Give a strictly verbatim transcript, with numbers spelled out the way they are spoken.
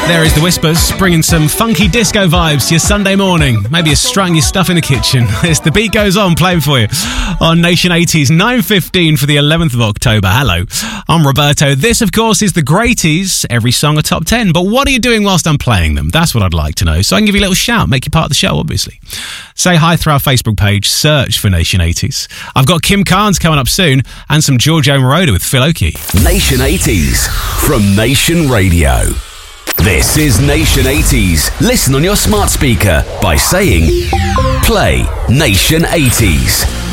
There is The Whispers, bringing some funky disco vibes to your Sunday morning. Maybe you're strutting your stuff in the kitchen. It's The Beat Goes On, playing for you on Nation eighties, nine fifteen for the eleventh of October. Hello, I'm Roberto. This, of course, is The Greaties. Every song a top ten. But what are you doing whilst I'm playing them? That's what I'd like to know. So I can give you a little shout, make you part of the show, obviously. Say hi through our Facebook page, search for Nation eighties. I've got Kim Carnes coming up soon, and some Giorgio Moroder with Phil Oakey. Nation eighties from Nation Radio. This is Nation eighties. Listen on your smart speaker by saying, play Nation eighties.